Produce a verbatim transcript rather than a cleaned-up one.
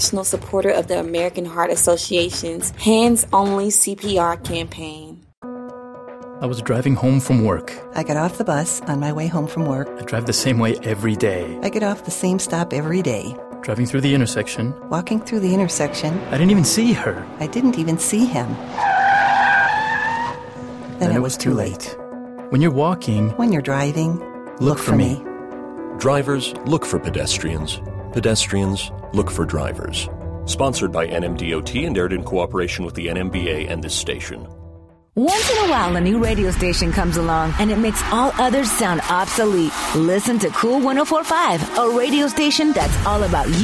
national supporter of the American Heart Association's Hands Only C P R campaign. I was driving home from work. I got off the bus on my way home from work. I drive the same way every day. I get off the same stop every day. Driving through the intersection. Walking through the intersection. I didn't even see her. I didn't even see him. Then, then it, it was, was too late. late. When you're walking... When you're driving, look, look for, for me. me. Drivers, look for pedestrians. Pedestrians, look for drivers. Sponsored by N M D O T and aired in cooperation with the N M B A and this station. Once in a while, a new radio station comes along, and it makes all others sound obsolete. Listen to Cool one oh four point five, a radio station that's all about you.